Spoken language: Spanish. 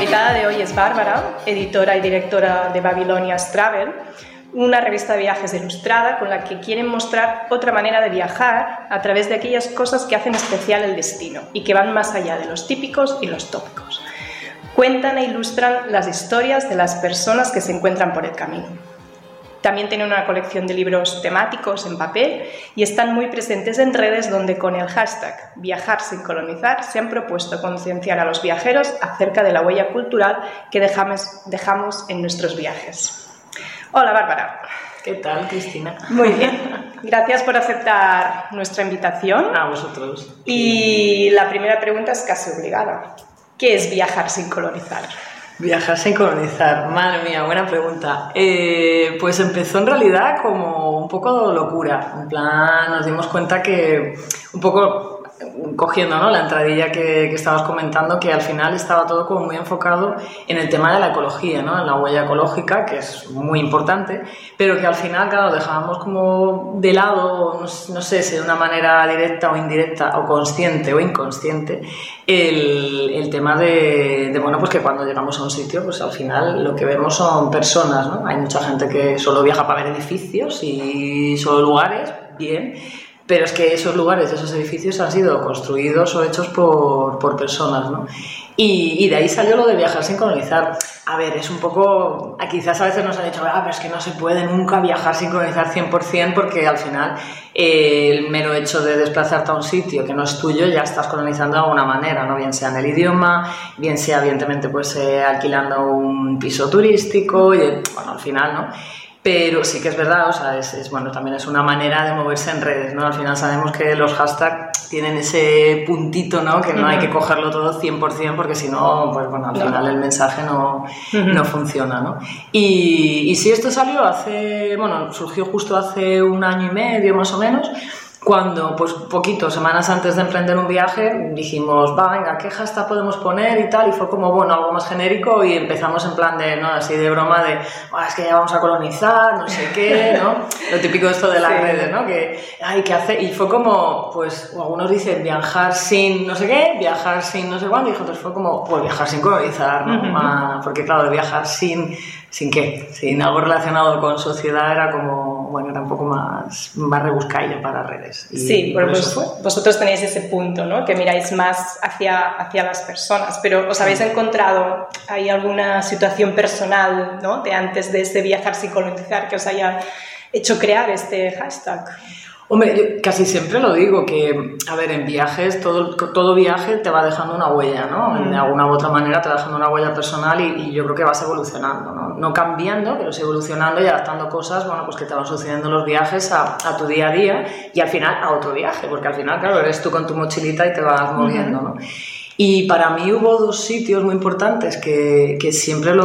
invitada de hoy es Bárbara, editora y directora de Babylonia's Travel, una revista de viajes ilustrada con la que quieren mostrar otra manera de viajar a través de aquellas cosas que hacen especial el destino y que van más allá de los típicos y los tópicos. Cuentan e ilustran las historias de las personas que se encuentran por el camino. También tienen una colección de libros temáticos en papel y están muy presentes en redes donde con el hashtag Viajar sin colonizar se han propuesto concienciar a los viajeros acerca de la huella cultural que dejamos en nuestros viajes. Hola Bárbara. ¿Qué tal, Cristina? Muy bien. Gracias por aceptar nuestra invitación. A vosotros. Y la primera pregunta es casi obligada. ¿Qué es viajar sin colonizar? Viajar sin colonizar, madre mía, buena pregunta. Pues empezó en realidad como un poco de locura. En plan, nos dimos cuenta que un poco cogiendo, ¿no?, la entradilla que estabas comentando, que al final estaba todo como muy enfocado en el tema de la ecología, ¿no?, en la huella ecológica, que es muy importante, pero que al final, claro, dejábamos como de lado, no sé si de una manera directa o indirecta, o consciente o inconsciente, el tema de bueno, pues que cuando llegamos a un sitio, pues al final lo que vemos son personas, ¿no? Hay mucha gente que solo viaja para ver edificios y solo lugares, bien, pero es que esos lugares, esos edificios han sido construidos o hechos por personas, ¿no? Y de ahí salió lo de viajar sin colonizar. A ver, es un poco... Quizás a veces nos han dicho, pero es que no se puede nunca viajar sin colonizar 100%, porque al final el mero hecho de desplazarte a un sitio que no es tuyo ya estás colonizando de alguna manera, ¿no? Bien sea en el idioma, bien sea evidentemente pues alquilando un piso turístico, y bueno, al final, ¿no? Pero sí que es verdad, o sea, bueno, también es una manera de moverse en redes, ¿no? Al final sabemos que los hashtags tienen ese puntito, ¿no?, que no hay que cogerlo todo 100%, porque si no, pues bueno, al final el mensaje no funciona, ¿no? Y sí, esto salió surgió justo hace 1 año y medio más o menos, cuando, pues semanas antes de emprender un viaje, dijimos, venga, ¿qué hashtag podemos poner y tal? Y fue como, bueno, algo más genérico, y empezamos en plan de, ¿no?, así de broma de, es que ya vamos a colonizar, no sé qué, ¿no? Lo típico de esto de las redes, ¿no? Que, ¿qué hace? Y fue como, pues, algunos dicen viajar sin no sé qué, viajar sin no sé cuándo, y otros fue como, pues viajar sin colonizar, ¿no? Porque claro, de viajar sin qué, sin algo relacionado con sociedad era como, bueno, era un poco más rebuscadillo para redes. Y sí, vosotros tenéis ese punto, ¿no?, que miráis más hacia las personas, pero ¿os habéis encontrado ahí alguna situación personal, ¿no?, de antes de este viajar sin colonizar que os haya hecho crear este hashtag? Hombre, yo casi siempre lo digo, que, a ver, en viajes, todo viaje te va dejando una huella, ¿no? De alguna u otra manera te va dejando una huella personal, y yo creo que vas evolucionando, ¿no? No cambiando, pero sí evolucionando y adaptando cosas, bueno, pues que te van sucediendo en los viajes a tu día a día, y al final a otro viaje, porque al final, claro, eres tú con tu mochilita y te vas moviendo, ¿no? Y para mí hubo 2 sitios muy importantes que siempre